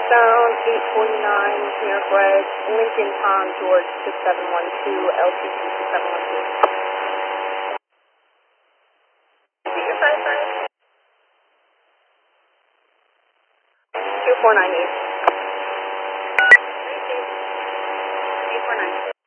Southbound 849 near Greg, Lincoln Tom George 6712, LTC 6712. Your size, sorry? 2498. 849.